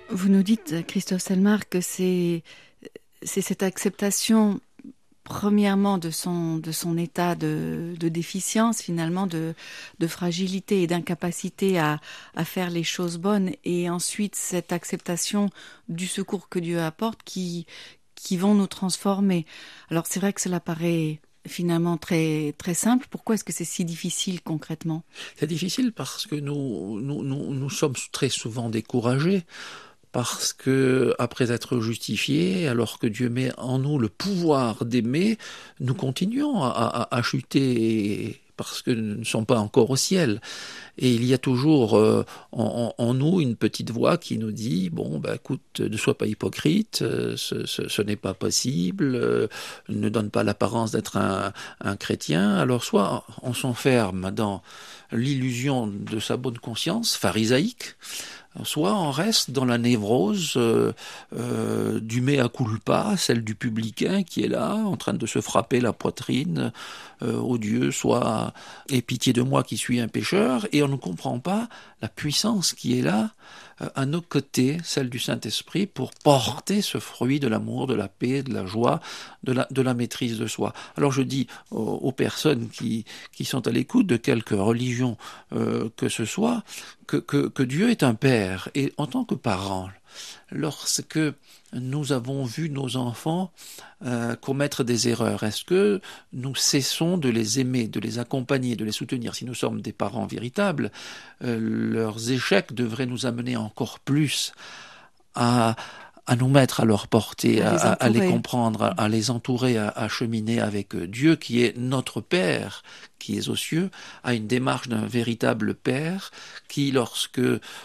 Vous nous dites, Christophe Selmar, que c'est cette acceptation, premièrement, de son état de déficience, finalement, de fragilité et d'incapacité à faire les choses bonnes, et ensuite cette acceptation du secours que Dieu apporte qui vont nous transformer. Alors c'est vrai que cela paraît finalement très, très simple. Pourquoi est-ce que c'est si difficile concrètement? C'est difficile parce que nous sommes très souvent découragés. Parce que, après être justifiés, alors que Dieu met en nous le pouvoir d'aimer, nous continuons à chuter parce que nous ne sommes pas encore au ciel. Et il y a toujours en nous une petite voix qui nous dit, bon, bah, écoute, ne sois pas hypocrite, ce n'est pas possible, ne donne pas l'apparence d'être un chrétien. Alors soit on s'enferme dans l'illusion de sa bonne conscience, pharisaïque, soit on reste dans la névrose du mea culpa, celle du publicain qui est là, en train de se frapper la poitrine au Dieu, soit aie pitié de moi qui suis un pécheur, et on ne comprend pas la puissance qui est là à nos côtés, celle du Saint-Esprit, pour porter ce fruit de l'amour, de la paix, de la joie, de la maîtrise de soi. Alors je dis aux personnes qui sont à l'écoute de quelque religion que ce soit, que Dieu est un père, et en tant que parent, lorsque nous avons vu nos enfants commettre des erreurs, est-ce que nous cessons de les aimer, de les accompagner, de les soutenir? Si nous sommes des parents véritables, leurs échecs devraient nous amener encore plus à, à nous mettre à leur portée, À les à les entourer. comprendre, à les entourer, à cheminer avec Dieu qui est notre Père, qui est aux cieux, à une démarche d'un véritable Père qui, lorsque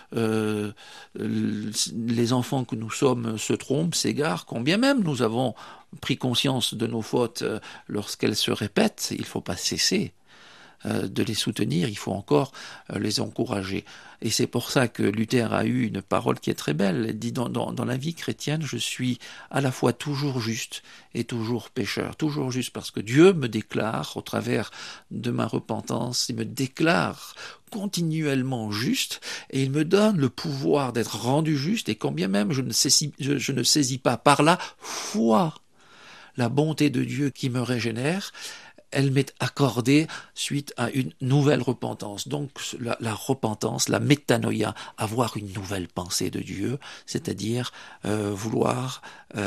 les enfants que nous sommes se trompent, s'égarent, combien même nous avons pris conscience de nos fautes lorsqu'elles se répètent, il ne faut pas cesser de les soutenir, il faut encore les encourager. Et c'est pour ça que Luther a eu une parole qui est très belle. Il dit dans la vie chrétienne, je suis à la fois toujours juste et toujours pécheur. Toujours juste parce que Dieu me déclare, au travers de ma repentance, il me déclare continuellement juste, et il me donne le pouvoir d'être rendu juste, et quand bien même je ne saisis pas par la foi la bonté de Dieu qui me régénère, elle m'est accordée suite à une nouvelle repentance. Donc la repentance, la métanoïa, avoir une nouvelle pensée de Dieu, c'est-à-dire vouloir,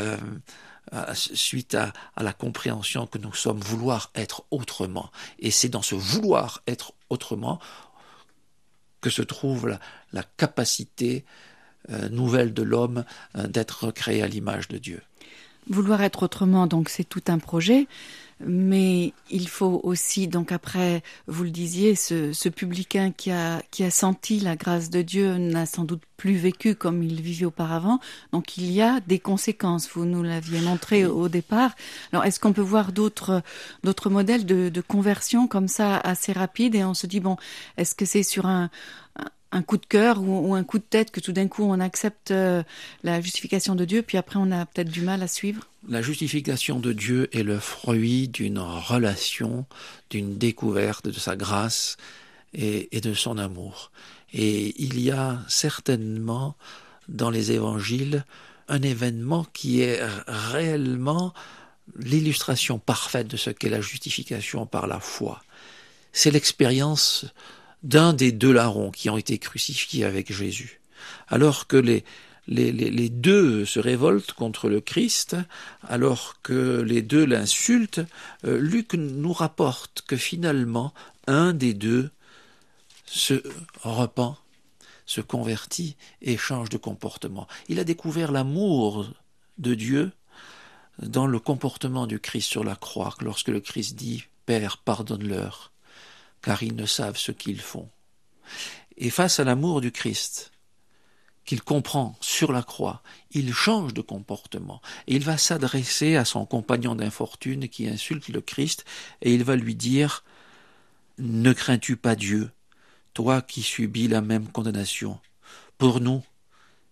suite à la compréhension que nous sommes, vouloir être autrement. Et c'est dans ce vouloir être autrement que se trouve la capacité nouvelle de l'homme d'être créé à l'image de Dieu. Vouloir être autrement, donc c'est tout un projet, mais il faut aussi, donc après, vous le disiez, ce publicain qui a senti la grâce de Dieu n'a sans doute plus vécu comme il vivait auparavant, donc il y a des conséquences, vous nous l'aviez montré Oui. au départ. Alors est-ce qu'on peut voir d'autres modèles de conversion comme ça assez rapides, et on se dit, bon, est-ce que c'est sur un coup de cœur ou un coup de tête que tout d'un coup on accepte la justification de Dieu, puis après on a peut-être du mal à suivre? La justification de Dieu est le fruit d'une relation, d'une découverte de sa grâce et de son amour. Et il y a certainement dans les évangiles un événement qui est réellement l'illustration parfaite de ce qu'est la justification par la foi. C'est l'expérience d'un des deux larrons qui ont été crucifiés avec Jésus. Alors que les deux se révoltent contre le Christ, alors que les deux l'insultent, Luc nous rapporte que finalement, un des deux se repent, se convertit et change de comportement. Il a découvert l'amour de Dieu dans le comportement du Christ sur la croix, lorsque le Christ dit « Père, pardonne-leur, car ils ne savent ce qu'ils font ». Et face à l'amour du Christ, qu'il comprend sur la croix, il change de comportement et il va s'adresser à son compagnon d'infortune qui insulte le Christ et il va lui dire « Ne crains-tu pas Dieu, toi qui subis la même condamnation? Pour nous,